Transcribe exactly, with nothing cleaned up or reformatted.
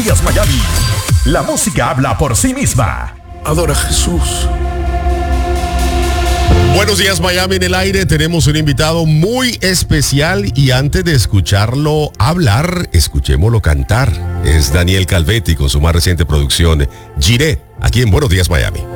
Días Miami. La música habla por sí misma. Adora a Jesús. Buenos días, Miami en el aire. Tenemos un invitado muy especial y antes de escucharlo hablar, escuchémoslo cantar. Es Daniel Calvetti con su más reciente producción, Giré, aquí en Buenos Días, Miami.